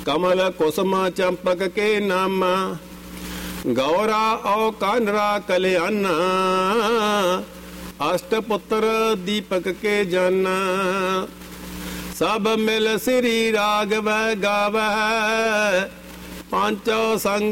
कमल कुसुम चंपक के नाम, गौरा औ कानरा कल्याण, अष्टपुत्र दीपक के जन। सब मिल श्री राघव गावै, पांचों संग